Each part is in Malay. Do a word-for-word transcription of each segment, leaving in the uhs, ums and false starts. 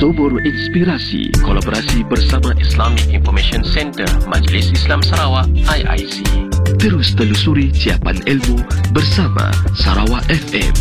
Sumur Inspirasi, kolaborasi bersama Islamic Information Center Majlis Islam Sarawak I I C. Terus telusuri ciapan ilmu bersama Sarawak F M.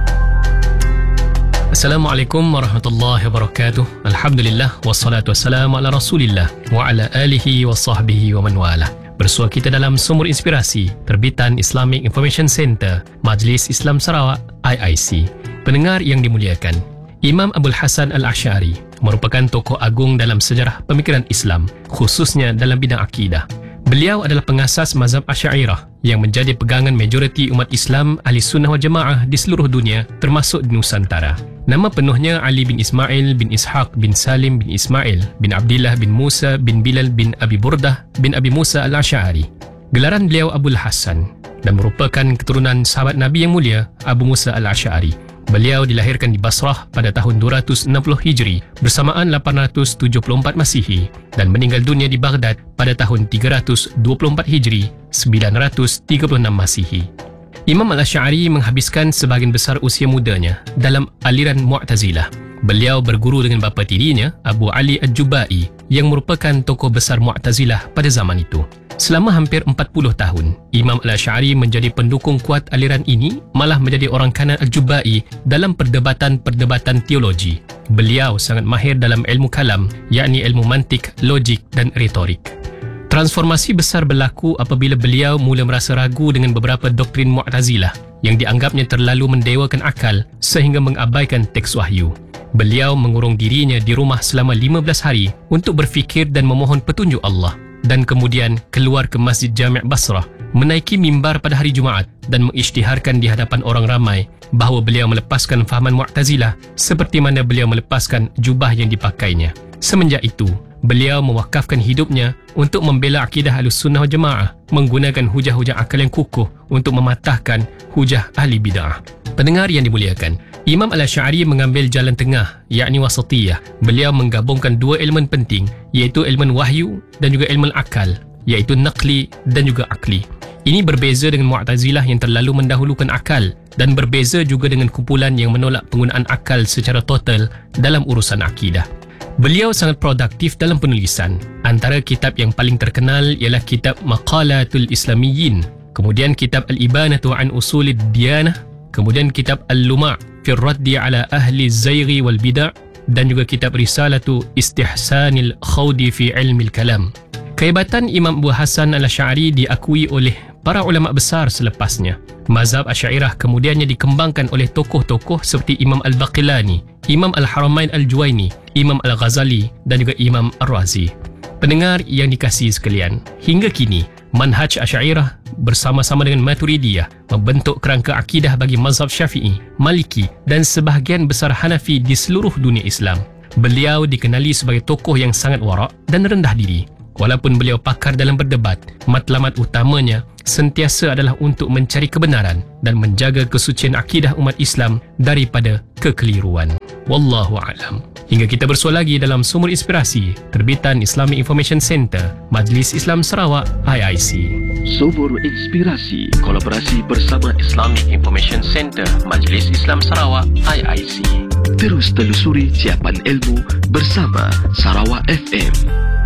Assalamualaikum warahmatullahi wabarakatuh. Alhamdulillah wassalatu wassalamu ala Rasulillah wa ala alihi wa sahbihi wa man wala. Bersua kita dalam Sumur Inspirasi, terbitan Islamic Information Center Majlis Islam Sarawak I I C. Pendengar yang dimuliakan, Imam Abdul Hasan Al-Asy'ari merupakan tokoh agung dalam sejarah pemikiran Islam, khususnya dalam bidang akidah. Beliau adalah pengasas mazhab Asy'ariyah yang menjadi pegangan majoriti umat Islam Ahli Sunnah wal Jamaah di seluruh dunia, termasuk di Nusantara. Nama penuhnya Ali bin Ismail bin Ishaq bin Salim bin Ismail bin Abdillah bin Musa bin Bilal bin Abi Burdah bin Abi Musa Al-Asy'ari. Gelaran beliau Abul Hasan dan merupakan keturunan sahabat Nabi yang mulia Abu Musa Al-Asy'ari. Beliau dilahirkan di Basrah pada tahun dua ratus enam puluh Hijri bersamaan lapan ratus tujuh puluh empat Masihi dan meninggal dunia di Baghdad pada tahun tiga ratus dua puluh empat Hijri sembilan ratus tiga puluh enam Masihi. Imam Al-Asy'ari menghabiskan sebahagian besar usia mudanya dalam aliran Mu'tazilah. Beliau berguru dengan bapa tirinya Abu Ali Al-Jubai yang merupakan tokoh besar Mu'tazilah pada zaman itu. Selama hampir empat puluh tahun, Imam Al-Asy'ari menjadi pendukung kuat aliran ini, malah menjadi orang kanan Al-Jubai dalam perdebatan-perdebatan teologi. Beliau sangat mahir dalam ilmu kalam, yakni ilmu mantik, logik dan retorik. Transformasi besar berlaku apabila beliau mula merasa ragu dengan beberapa doktrin Mu'tazilah yang dianggapnya terlalu mendewakan akal sehingga mengabaikan teks wahyu. Beliau mengurung dirinya di rumah selama lima belas hari untuk berfikir dan memohon petunjuk Allah, dan kemudian keluar ke Masjid Jami' Basrah, menaiki mimbar pada hari Jumaat dan mengisytiharkan di hadapan orang ramai bahawa beliau melepaskan fahaman Mu'tazilah seperti mana beliau melepaskan jubah yang dipakainya. Semenjak itu, beliau mewakafkan hidupnya untuk membela akidah Ahlussunnah wal Jamaah, menggunakan hujah-hujah akal yang kukuh untuk mematahkan hujah ahli bid'ah. Pendengar yang dimuliakan, Imam Al-Asy'ari mengambil jalan tengah, yakni wasatiyah. Beliau menggabungkan dua elemen penting, iaitu elemen wahyu dan juga elemen akal, iaitu naqli dan juga akli. Ini berbeza dengan Mu'tazilah yang terlalu mendahulukan akal, dan berbeza juga dengan kumpulan yang menolak penggunaan akal secara total dalam urusan akidah. Beliau sangat produktif dalam penulisan. Antara kitab yang paling terkenal ialah kitab Maqalatul Islamiyyin, kemudian kitab Al-Ibanatu an Usulid Diyanah, kemudian kitab Al-Luma' fi Raddi ala Ahli Zayghi wal Bid'ah, dan juga kitab Risalatu Istihsanil Khawdi fi Ilmil Kalam. Kehebatan Imam Abu Hasan Al-Asy'ari diakui oleh para ulama besar selepasnya. Mazhab Asy'ariyah kemudiannya dikembangkan oleh tokoh-tokoh seperti Imam Al-Baqillani, Imam Al-Haramain Al-Juwaini, Imam Al-Ghazali dan juga Imam Ar-Razi. Pendengar yang dikasihi sekalian, hingga kini manhaj Asy'ariyah bersama-sama dengan Maturidiyah membentuk kerangka akidah bagi mazhab Syafi'i, Maliki dan sebahagian besar Hanafi di seluruh dunia Islam. Beliau dikenali sebagai tokoh yang sangat warak dan rendah diri. Walaupun beliau pakar dalam berdebat, matlamat utamanya sentiasa adalah untuk mencari kebenaran dan menjaga kesucian akidah umat Islam daripada kekeliruan. Wallahu a'lam. Hingga kita bersua lagi dalam Sumur Inspirasi, terbitan Islamic Information Center Majlis Islam Sarawak I I C. Sumur Inspirasi, kolaborasi bersama Islamic Information Center Majlis Islam Sarawak I I C. Terus telusuri ciapan ilmu bersama Sarawak F M.